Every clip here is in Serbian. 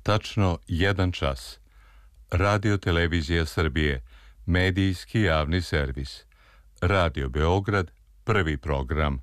Tačno 1 čas. Radio Televizija Srbije, medijski javni servis. Radio Beograd, prvi program.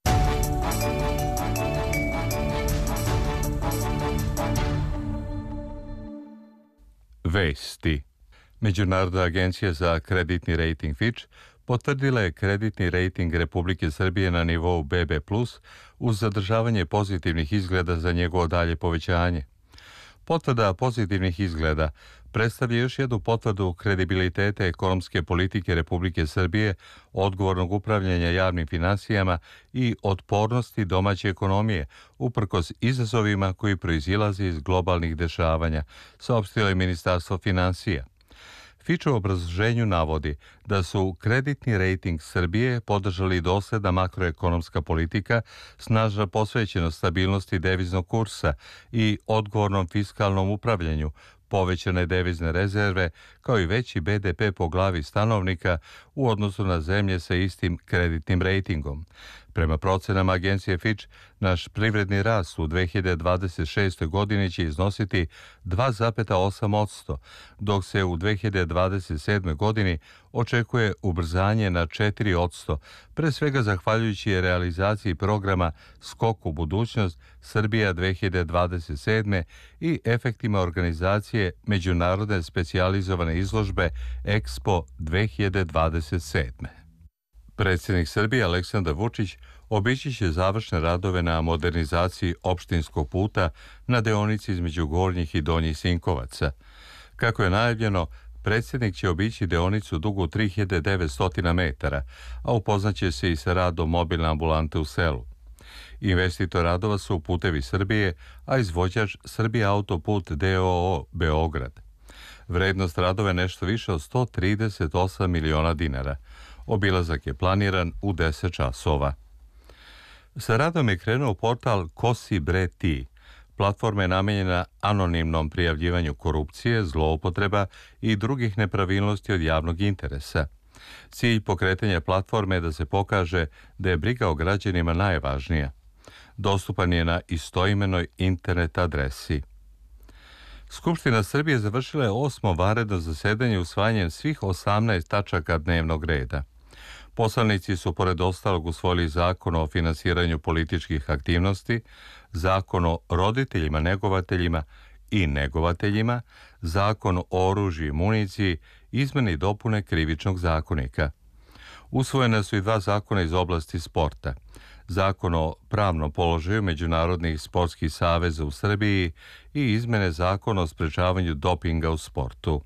Vesti. Međunarodna agencija za kreditni rejting Fitch potvrdila je kreditni rejting Republike Srbije na nivou BB+, uz zadržavanje pozitivnih izgleda za njegovo dalje povećanje. Potvrda pozitivnih izgleda predstavlja još jednu potvrdu kredibiliteta ekonomske politike Republike Srbije, odgovornog upravljanja javnim finansijama i otpornosti domaće ekonomije, uprkos izazovima koji proizilaze iz globalnih dešavanja, saopštilo je Ministarstvo finansija. Fitch u obrazloženju navodi da su kreditni rejting Srbije podržali dosledna makroekonomska politika, snažna posvećenost stabilnosti deviznog kursa i odgovornom fiskalnom upravljanju, povećane devizne rezerve, kao i veći BDP po glavi stanovnika u odnosu na zemlje sa istim kreditnim rejtingom. Prema procenama agencije Fitch, naš privredni rast u 2026. godini će iznositi 2,8%, dok se u 2027. godini očekuje ubrzanje na 4%, pre svega zahvaljujući realizaciji programa Skok u budućnost Srbija 2027. i efektima organizacije međunarodne specijalizovane izložbe Expo 2027. Predsjednik Srbije Aleksandar Vučić obići će završne radove na modernizaciji opštinskog puta na deonici između Gornjih i Donjih Sinkovaca. Kako je najavljeno, predsjednik će obići deonicu dugu 3900 metara, a upoznaće se i sa radom mobilne ambulante u selu. Investitor radova su Putevi Srbije, a izvođač Srbija autoput d.o.o. Beograd. Vrednost radova je nešto više od 138 miliona dinara. Obilazak je planiran u 10 časova. Sa radom je krenuo portal Ko si bre ti. Platforma je namenjena anonimnom prijavljivanju korupcije, zloupotreba i drugih nepravilnosti od javnog interesa. Cilj pokretanja platforme je da se pokaže da je briga o građanima najvažnija. Dostupan je na istoimenoj internet adresi. Skupština Srbije završila je 8. vanredno zasedanje usvajanjem svih 18 tačaka dnevnog reda. Poslanici su pored ostalog usvojili Zakon o finansiranju političkih aktivnosti, Zakon o roditeljima, negovateljima i negovateljima, Zakon o oružju i municiji, izmene i dopune Krivičnog zakonika. Usvojena su i 2 zakona iz oblasti sporta. Zakon o pravnom položaju međunarodnih sportskih saveza u Srbiji i izmene Zakona o sprečavanju dopinga u sportu.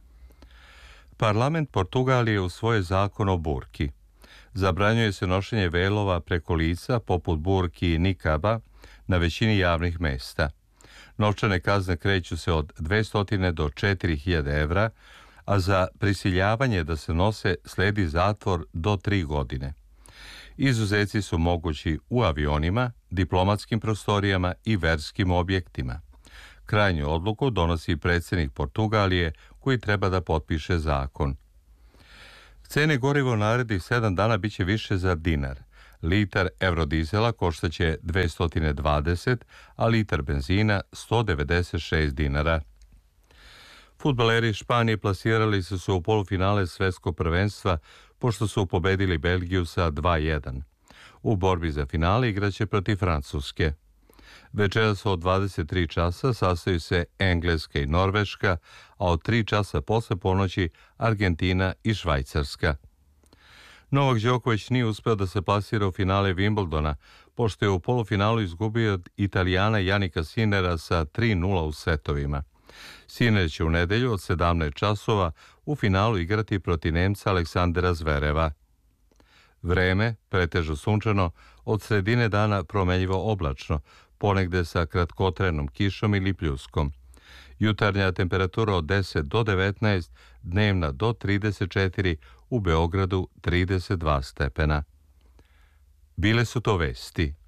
Parlament Portugalije usvojio zakon o burki. Zabranjuje se nošenje velova preko lica, poput burki i nikaba, na većini javnih mesta. Novčane kazne kreću se od 200 do 4000 evra, a za prisiljavanje da se nose sledi zatvor do 3 godine. Izuzeci su mogući u avionima, diplomatskim prostorijama i verskim objektima. Krajnju odluku donosi predsjednik Portugalije, koji treba da potpiše zakon. Cene goriva u narednih 7 dana biće više za dinar. Litar eurodizela koštaće 220, a litar benzina 196 dinara. Fudbaleri Španije plasirali su se u polufinale svetskog prvenstva pošto su pobedili Belgiju sa 2:1. U borbi za finale igraće protiv Francuske. Večeras od 23 časa sastaju se Engleska i Norveška, a od 3 časa posle ponoći Argentina i Švajcarska. Novak Đoković nije uspeo da se plasira u finale Wimbledona, pošto je u polufinalu izgubio od Italijana Janika Sinera sa 3:0 u setovima. Siner će u nedelju od 17 časova u finalu igrati protiv Nemca Aleksandra Zvereva. Vreme, pretežno sunčano, od sredine dana promenljivo oblačno, ponegde sa kratkotrenom kišom ili pljuskom. Jutarnja temperatura od 10 do 19, dnevna do 34, u Beogradu 32 stepena. Bile su to vesti.